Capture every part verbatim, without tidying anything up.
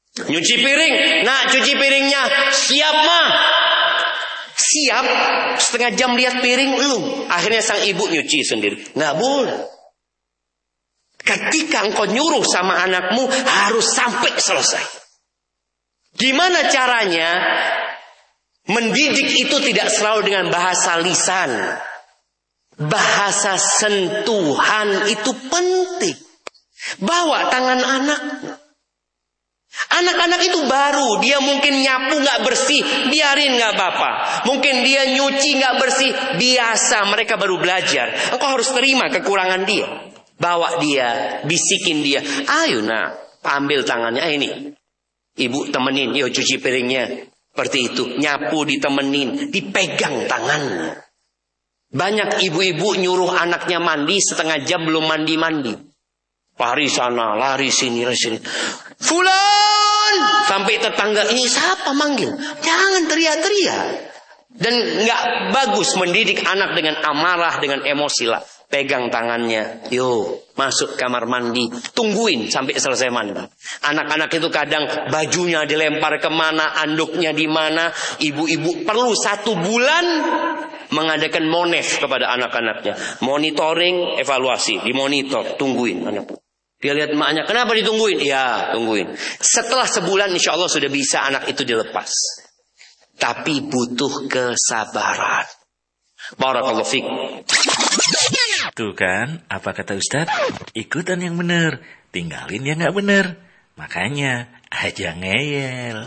Nyuci piring, nak cuci piringnya. Siap mah. Siap, setengah jam lihat piring belum. Akhirnya sang ibu nyuci sendiri. Nggak boleh. Ketika engkau nyuruh sama anakmu, harus sampai selesai. Gimana caranya? Mendidik itu tidak selalu dengan bahasa lisan. Bahasa sentuhan itu penting. Bawa tangan anak. Anak-anak itu baru, dia mungkin nyapu gak bersih, biarin gak apa-apa. Mungkin dia nyuci gak bersih, biasa, mereka baru belajar. Engkau harus terima kekurangan dia. Bawa dia, bisikin dia. Ayo nak, ambil tangannya, ah, ini. Ibu temenin, yuk cuci piringnya. Seperti itu, nyapu ditemenin, dipegang tangannya. Banyak ibu-ibu nyuruh anaknya mandi, setengah jam belum mandi-mandi. Lari sana, lari sini, lari sini. Fulan! Sampai tetangga, ini siapa manggil? Jangan teriak-teriak. Dan gak bagus mendidik anak dengan amarah, dengan emosi lah. Pegang tangannya. Yuk, masuk kamar mandi. Tungguin sampai selesai mandi. Anak-anak itu kadang bajunya dilempar kemana, anduknya di mana. Ibu-ibu perlu satu bulan mengadakan monef kepada anak-anaknya. Monitoring, evaluasi. Dimonitor, tungguin anakku. Dia lihat emaknya, kenapa ditungguin? Ya, tungguin. Setelah sebulan insya Allah sudah bisa anak itu dilepas. Tapi butuh kesabaran. Barakallahu fiik. Tuh kan, apa kata Ustadz? Ikutan yang benar, tinggalin yang gak benar. Makanya, aja ngeyel.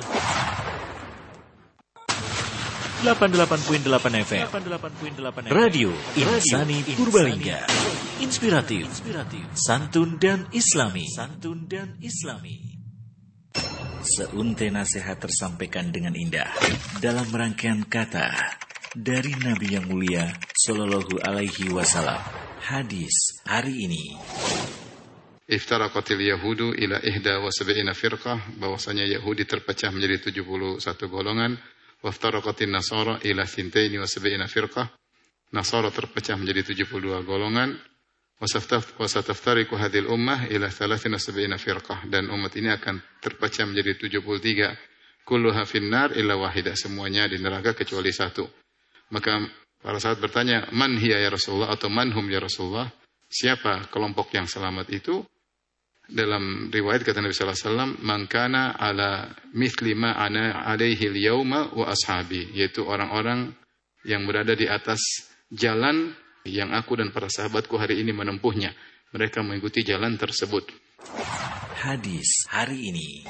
delapan puluh delapan koma delapan F M Radio Insani Purbalingga. Inspiratif, santun dan islami. Santun dan islami. Seuntai nasihat tersampaikan dengan indah dalam rangkaian kata dari Nabi yang mulia Sallallahu Alaihi Wasallam. Hadis hari ini. Iftaraqatil Yahudu ila ihda wa sab'ina firqah, bahwasanya Yahudi terpecah menjadi tujuh puluh satu golongan. Waftaraqatin Nasara ila thintaini wa sab'ina firqah, Nasara terpecah menjadi tujuh puluh dua golongan. Wasataftariqu hadhil ummah ila thalathin wa sab'ina firqah, dan umat ini akan terpecah menjadi tujuh puluh tiga. Kulluha finnar illa wahidah, semuanya di neraka kecuali satu. Maka para sahabat bertanya, man hiya ya Rasulullah, atau manhum ya Rasulullah, siapa kelompok yang selamat itu? Dalam riwayat kata Nabi sallallahu alaihi wasallam, man kana ala mithli ma ana alaihi al-yauma wa ashabi, yaitu orang-orang yang berada di atas jalan yang aku dan para sahabatku hari ini menempuhnya. Mereka mengikuti jalan tersebut. Hadis hari ini.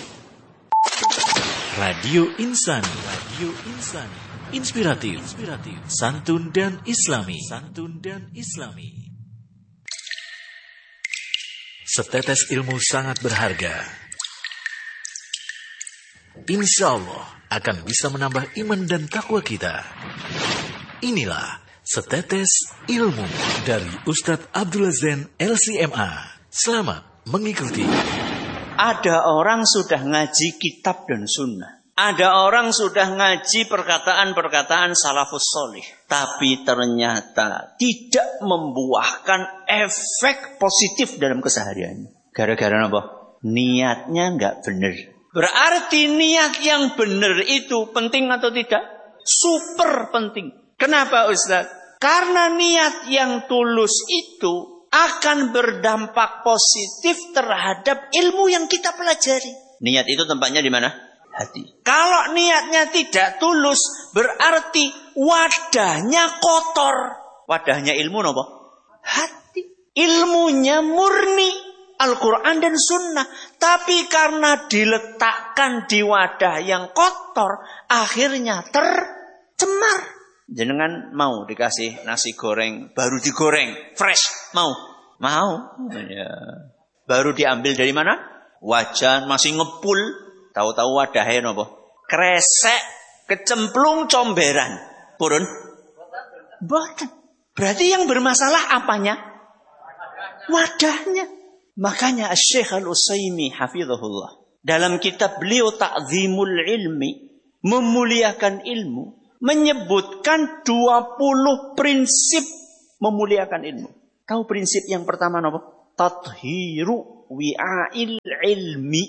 Radio Insani, Radio Insani. Inspiratif, inspiratif, santun dan islami, santun dan islami. Setetes ilmu sangat berharga. Insya Allah akan bisa menambah iman dan takwa kita. Inilah Setetes Ilmu dari Ustadz Abdullah Zain L C M A. Selamat mengikuti. Ada orang sudah ngaji kitab dan sunnah. Ada orang sudah ngaji perkataan-perkataan salafus solih. Tapi ternyata tidak membuahkan efek positif dalam kesehariannya. Gara-gara apa? Niatnya nggak benar. Berarti niat yang benar itu penting atau tidak? Super penting. Kenapa Ustaz? Karena niat yang tulus itu akan berdampak positif terhadap ilmu yang kita pelajari. Niat itu tempatnya di mana? Hati. Kalau niatnya tidak tulus, berarti wadahnya kotor. Wadahnya ilmu apa? Hati. Ilmunya murni Al-Quran dan Sunnah. Tapi karena diletakkan di wadah yang kotor, akhirnya tercemar. Jenengan mau dikasih nasi goreng, baru digoreng, fresh, mau? Mau. Ya. Baru diambil dari mana? Wajan masih ngepul. Tahu-tahu wadahnya apa? Kresek, kecemplung, comberan. Purun? Boten. Berarti yang bermasalah apanya? Wadahnya. Makanya Syekh Al-Utsaimin hafizahullah dalam kitab beliau Ta'zimul Ilmi, memuliakan ilmu, menyebutkan dua puluh prinsip memuliakan ilmu. Tahu prinsip yang pertama apa? Tathiru wi'ail ilmi.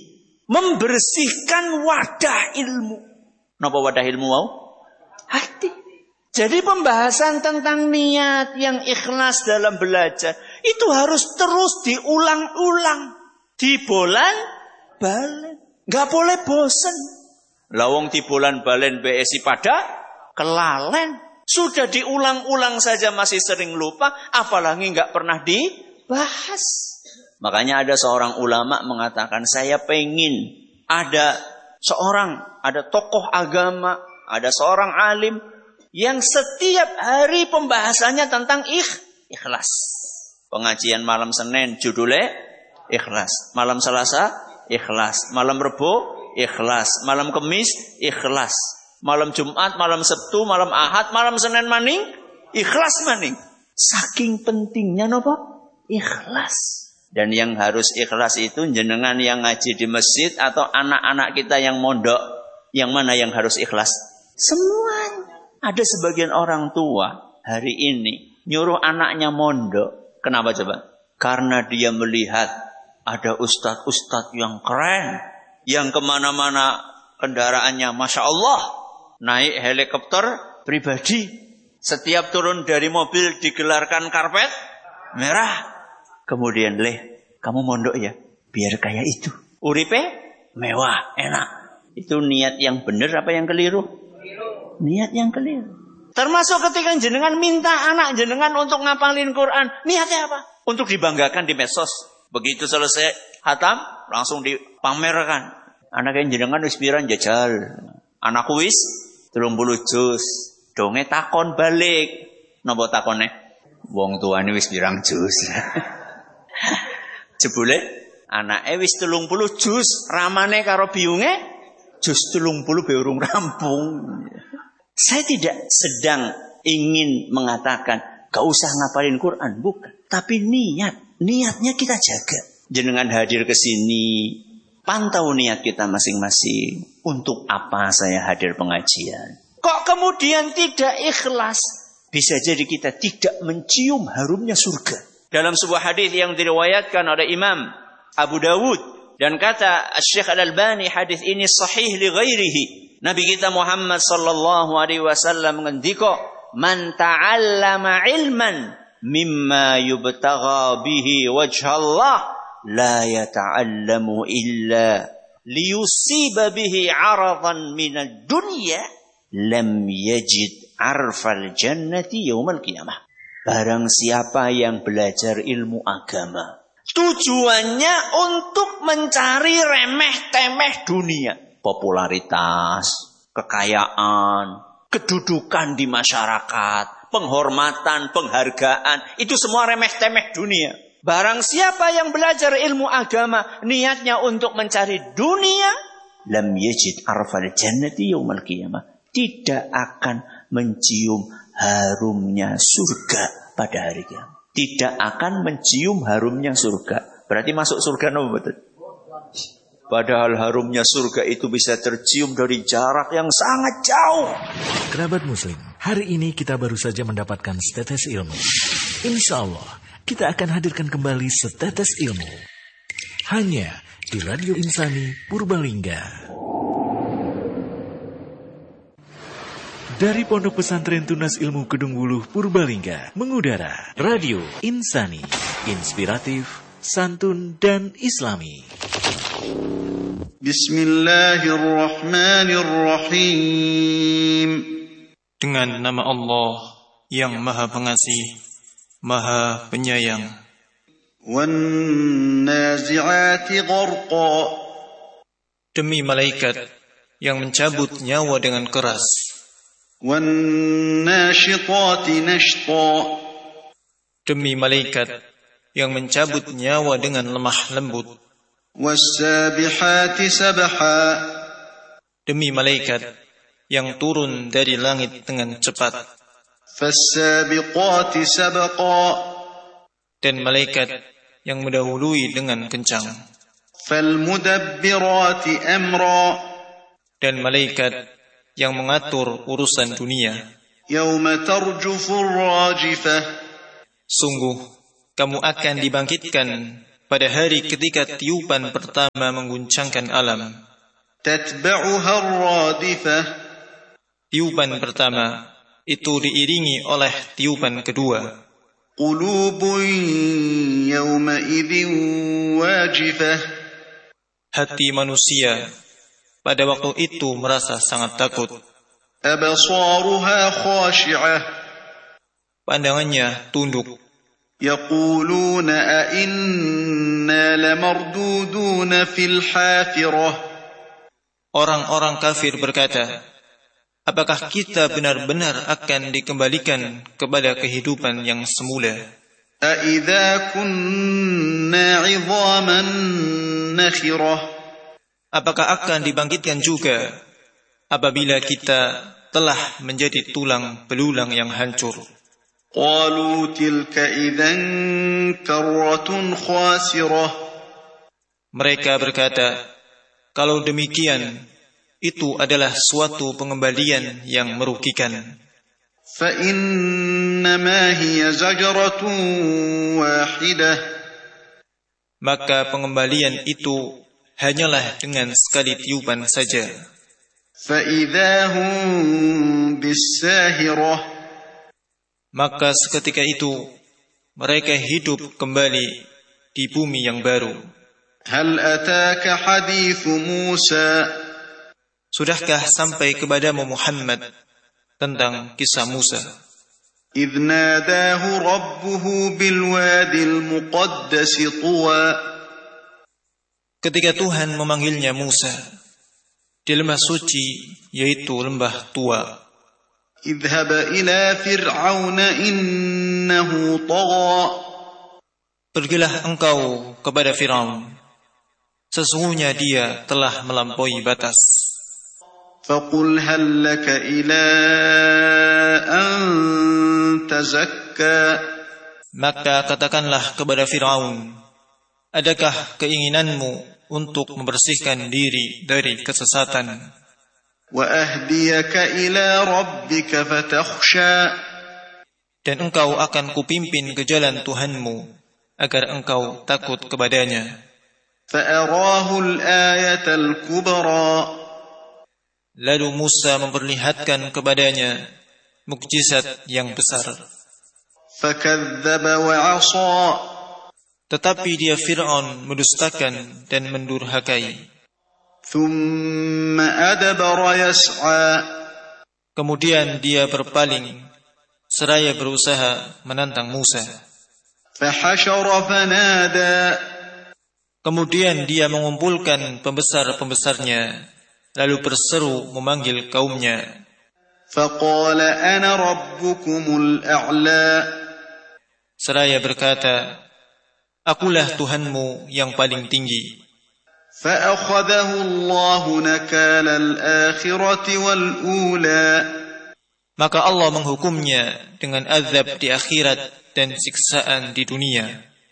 membersihkan wadah ilmu. Napa wadah ilmu mau? Hati. Jadi pembahasan tentang niat yang ikhlas dalam belajar itu harus terus diulang-ulang, dibolan-balen. Gak boleh bosen. Lawang dibolan-balen B S I pada kelalen. Sudah diulang-ulang saja masih sering lupa, apalagi gak pernah dibahas. Makanya ada seorang ulama mengatakan, saya pengen ada seorang, ada tokoh agama, ada seorang alim yang setiap hari pembahasannya tentang ikh, ikhlas. Pengajian malam Senin judulnya ikhlas. Malam Selasa ikhlas. Malam Rebo ikhlas. Malam Kemis ikhlas. Malam Jumat, malam Sabtu, malam Ahad, malam Senin maning ikhlas maning. Saking pentingnya napa? Ikhlas. Dan yang harus ikhlas itu jenengan yang ngaji di masjid atau anak-anak kita yang mondok, yang mana yang harus ikhlas? Semuanya. Ada sebagian orang tua hari ini nyuruh anaknya mondok. Kenapa coba? Karena dia melihat ada ustadz-ustadz yang keren, yang kemana-mana kendaraannya Masya Allah, naik helikopter pribadi. Setiap turun dari mobil digelarkan karpet merah. Kemudian, leh, kamu mondok ya? Biar kayak itu. Uripe mewah, enak. Itu niat yang benar apa yang keliru? Niat yang keliru. Termasuk ketika jenengan minta anak jenengan untuk ngapalin Quran. Niatnya apa? Untuk dibanggakan di medsos. Begitu selesai hatam, langsung dipamerkan. Anak yang jenengan wis piran jajal. Anakku wis telung puluh juz. Donge takon balik. Napa takone? Wong tuane wis pirang juz. Jebule anake wis telung puluh juz, ramane karo biyunge juz telung puluh be urung rampung. Saya tidak sedang ingin mengatakan gak usah ngapalin Quran, bukan. Tapi niat, niatnya kita jaga. Jenengan hadir ke sini, pantau niat kita masing-masing. Untuk apa saya hadir pengajian? Kok kemudian tidak ikhlas? Bisa jadi kita tidak mencium harumnya surga. Dalam sebuah hadis yang diriwayatkan oleh Imam Abu Dawud. Dan kata Syekh Al-Albani, hadis ini sahih li ghairihi. Nabi kita Muhammad sallallahu alaihi wasallam ngendika, "Man ta'allama ilman mimma yubtagha bihi wajhallah la yata'allamu illa liyusiba bihi 'aradan minad dunya lam yajid 'arfal jannati yaumal qiyamah." Barang siapa yang belajar ilmu agama tujuannya untuk mencari remeh-temeh dunia. Popularitas, kekayaan, kedudukan di masyarakat, penghormatan, penghargaan. Itu semua remeh-temeh dunia. Barang siapa yang belajar ilmu agama, niatnya untuk mencari dunia, lam yajid arfal jannati yaumal qiyamah. Tidak akan mencium harumnya surga pada hari kiamat. Tidak akan mencium harumnya surga. Berarti masuk surga no betul. Padahal harumnya surga itu bisa tercium dari jarak yang sangat jauh. Kerabat Muslim, hari ini kita baru saja mendapatkan setetes ilmu. Insya Allah, kita akan hadirkan kembali setetes ilmu. Hanya di Radio Insani Purbalingga. Dari Pondok Pesantren Tunas Ilmu Kedung Wuluh Purbalingga, mengudara Radio Insani, inspiratif, santun, dan islami. Bismillahirrahmanirrahim. Dengan nama Allah yang Maha Pengasih, Maha Penyayang. Wan-nazi'ati gharqa. Demi malaikat yang mencabut nyawa dengan keras. Wan-nashitati nashta. Demi malaikat yang mencabut nyawa dengan lemah lembut. Was-sabihati sabha. Demi malaikat yang turun dari langit dengan cepat. Fas-sabiqati sabqa. Dan malaikat yang mendahului dengan kencang. Fal-mudabbirati amra. Dan malaikat yang mengatur urusan dunia. Yauma tarjufur rajifah. Sungguh kamu akan dibangkitkan pada hari ketika tiupan pertama mengguncangkan alam. تتبعها الرادفة. Tiupan pertama itu diiringi oleh tiupan kedua. قلوب يومئذ واجفة. Hati manusia pada waktu itu merasa sangat takut. أبصارها خاشعة. Pandangannya tunduk. يقولون أئنا لمردودون في الحافرة. Orang-orang kafir berkata, apakah kita benar-benar akan dikembalikan kepada kehidupan yang semula? أَإِذَا كُنَّا عِظَامًا نَخِرَةً. Apakah akan dibangkitkan juga apabila kita telah menjadi tulang belulang yang hancur? قَالُوا تِلْكَ إِذًا كَرَّةٌ خَاسِرَةٌ. Mereka berkata, kalau demikian, itu adalah suatu pengembalian yang merugikan. فَإِنَّمَا هِيَ زَجْرَةٌ وَاحِدَةٌ. Maka pengembalian itu hanyalah dengan sekali tiupan saja. فَإِذَا هُمْ بِالسَّاهِرَةِ. Maka seketika itu mereka hidup kembali di bumi yang baru. هَلْ أَتَاكَ حَدِيثُ مُوسَى. Sudahkah sampai kepadamu Muhammad tentang kisah Musa? إِذْ نَادَاهُ رَبُّهُ بِالْوَادِ الْمُقَدَّسِ طُوًى. Ketika Tuhan memanggilnya Musa di lembah suci, yaitu lembah Tua. اذْهَبْ إِلَى فِرْعَوْنَ إِنَّهُ طَغَى. Pergilah engkau kepada Firaun, sesungguhnya dia telah melampaui batas. فَقُلْ هَلْ لَكَ إِلَىٰ أَن تَزَكَّىٰ. Maka katakanlah kepada Firaun, adakah keinginanmu untuk membersihkan diri dari kesesatan? وَأَهْدِيَكَ إِلَىٰ رَبِّكَ فَتَخْشَىٰ. Dan engkau akan kupimpin ke jalan Tuhanmu agar engkau takut kepadanya. فَأَرَاهُ الْآيَةَ الْكُبْرَىٰ. Lalu Musa memperlihatkan kepadanya mukjizat yang besar. فَكَذَّبَ وَعَصَىٰ. Tetapi dia Fir'aun mendustakan dan mendurhakai. ثُمَّ أَدْبَرَ يَسْعَىٰ. Kemudian dia berpaling seraya berusaha menantang Musa. فَحَشَرَ فَنَادَىٰ. Kemudian dia mengumpulkan pembesar-pembesarnya, lalu berseru memanggil kaumnya. فَقَالَ أَنَا رَبُّكُمُ الْأَعْلَىٰ. Seraya berkata, akulah Tuhanmu yang paling tinggi. فَأَخَذَهُ اللَّهُ نَكَالَ الْآخِرَةِ وَالْأُولَىٰ. Maka Allah menghukumnya dengan azab di akhirat dan siksaan di dunia.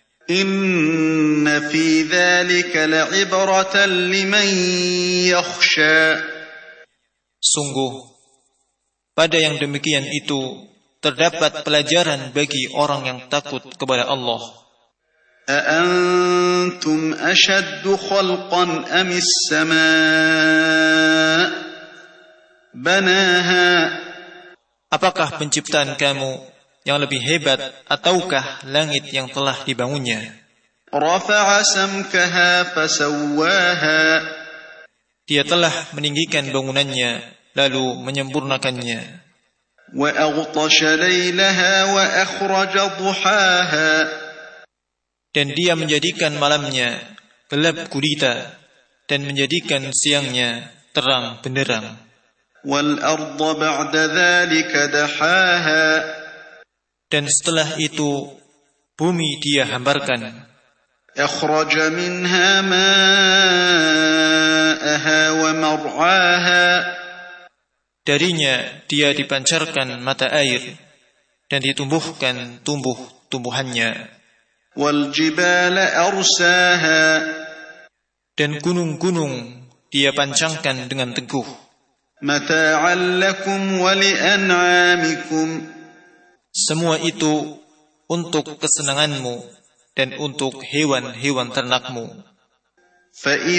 إِنَّ فِي ذَلِكَ لَعِبْرَةً لِمَن يَخْشَىٰ. Sungguh, pada yang demikian itu terdapat pelajaran bagi orang yang takut kepada Allah. أَأَنْتُمْ أَشَدُّ خَلْقًا أَمِ السَّمَاءُ بَنَاهَا. Apakah penciptaan kamu yang lebih hebat ataukah langit yang telah dibangunnya? رَفَعَ سَمْكَهَا فَسَوَّاهَا. Dia telah meninggikan bangunannya lalu menyempurnakannya. وَأَغْطَشَ لَيْلَهَا وَأَخْرَجَ ضُحَاهَا. Dan dia menjadikan malamnya gelap gulita dan menjadikan siangnya terang benderang. وَالْأَرْضَ بَعْدَ ذَلِكَ دَحَاهَا. Dan setelah itu bumi dia hambarkan. أَخْرَجَ مِنْهَا مَاءَهَا وَمَرْعَاهَا. Darinya dia dipancarkan mata air dan ditumbuhkan tumbuh-tumbuhannya. وَالْجِبَالَ أَرْسَاهَا. Dan gunung-gunung dia pancangkan dengan teguh. مَتَاعًا لَكُمْ وَلِأَنْعَامِكُمْ. Semua itu untuk kesenanganmu dan untuk hewan-hewan ternakmu.